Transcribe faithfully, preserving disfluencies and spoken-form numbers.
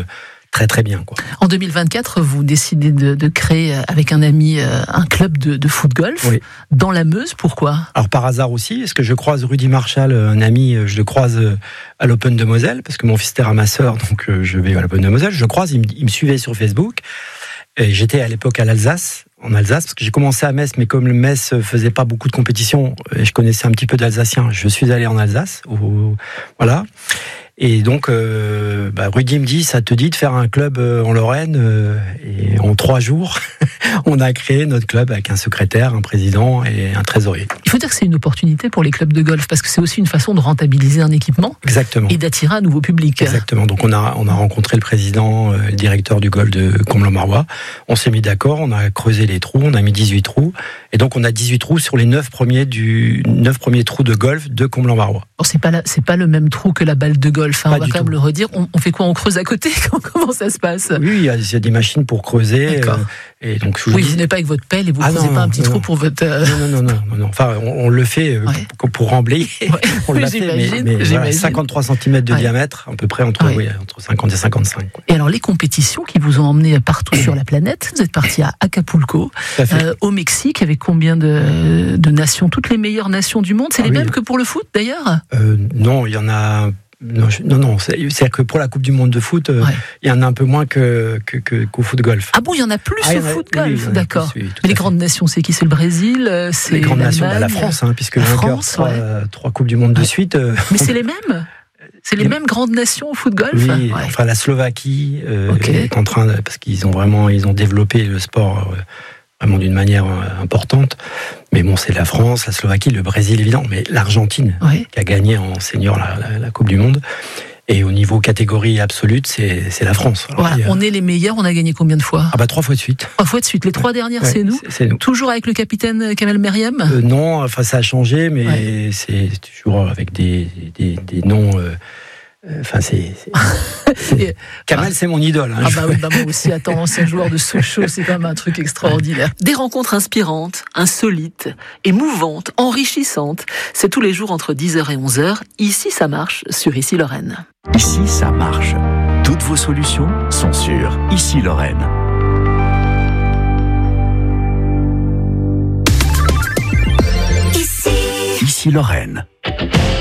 très très bien, quoi. En deux mille vingt-quatre, vous décidez de, de créer avec un ami un club de, de foot-golf oui. dans la Meuse. Pourquoi ? Alors par hasard aussi, parce que je croise Rudy Marshall, un ami, je le croise à l'Open de Moselle, parce que mon fils était ramasseur, donc je vais à l'Open de Moselle. Je le croise, il me, il me suivait sur Facebook. Et j'étais à l'époque à l'Alsace, en Alsace, parce que j'ai commencé à Metz, mais comme le Metz faisait pas beaucoup de compétitions, et je connaissais un petit peu d'alsacien, je suis allé en Alsace. Au, voilà. Et donc, euh, bah, Rudy me dit, ça te dit de faire un club en Lorraine euh, et en trois jours, on a créé notre club avec un secrétaire, un président et un trésorier. Il faut dire que c'est une opportunité pour les clubs de golf parce que c'est aussi une façon de rentabiliser un équipement. Exactement. Et d'attirer un nouveau public. Exactement. Donc on a on a rencontré le président, euh, le directeur du golf de Comblanc-Marois. On s'est mis d'accord, on a creusé les trous, on a mis dix-huit trous et donc on a dix-huit trous sur les neuf premiers du neuf premiers trous de golf de Comblanc-Marois. Alors c'est pas la, c'est pas le même trou que la balle de golf. Hein, on va quand tout. même le redire. On, on fait quoi ? On creuse à côté ? Comment ça se passe ? Oui, il y, y a des machines pour creuser. D'accord. Euh, et donc, je oui, vous vous n'êtes pas avec votre pelle et vous ne ah creusez non, pas un petit non, trou non. pour votre. Euh... Non, non, non, non, non. Enfin, on, on le fait euh, ouais. pour, pour remblayer. Ouais. On l'a fait, mais, mais voilà, cinquante-trois centimètres de ouais. diamètre, à peu près entre, ouais. oui, entre cinquante et cinquante-cinq. Quoi. Et alors, les compétitions qui vous ont emmené partout sur la planète, vous êtes parti à Acapulco, euh, au Mexique, avec combien de, de nations ? Toutes les meilleures nations du monde. C'est ah, les oui. mêmes que pour le foot, d'ailleurs ? euh, Non, il y en a. Non, je, non, non, c'est, c'est-à-dire que pour la Coupe du Monde de foot, euh, ouais. il y en a un peu moins que, que, que, qu'au foot golf. Ah bon, il y en a plus ah, au foot golf, oui, d'accord. Plus, oui, Mais les grandes nations, c'est qui ? C'est le Brésil, c'est les grandes l'Allemagne, nations, bah, la France, hein, puisque la vainqueur trois, ouais. euh, trois Coupes du Monde de suite. Euh, Mais c'est les mêmes C'est les, les mêmes grandes nations au foot golf ? Oui, ouais. Enfin la Slovaquie euh, okay. est en train de, parce qu'ils ont vraiment, ils ont développé le sport. Euh, vraiment d'une manière importante. Mais bon, c'est la France, la Slovaquie, le Brésil, évidemment, mais l'Argentine, oui. qui a gagné en senior la, la, la Coupe du Monde. Et au niveau catégorie absolue, c'est, c'est la France. Alors, voilà, a... On est les meilleurs, on a gagné combien de fois ? Ah bah trois fois de suite. Trois fois de suite, les trois ouais. dernières, ouais, c'est, nous. c'est, c'est nous. Toujours avec le capitaine Kamel Meriem ? euh, Non, enfin ça a changé, mais ouais. c'est toujours avec des, des, des noms... Euh, Enfin, c'est. c'est, c'est... Kamel, ah, c'est mon idole. Hein, ah, bah oui, bah moi aussi, attends, ancien joueur de Sochaux, c'est quand même un truc extraordinaire. Des rencontres inspirantes, insolites, émouvantes, enrichissantes. C'est tous les jours entre dix heures et onze heures. Ici, ça marche sur Ici Lorraine. Ici, ça marche. Toutes vos solutions sont sur Ici Lorraine. Ici. Ici Lorraine.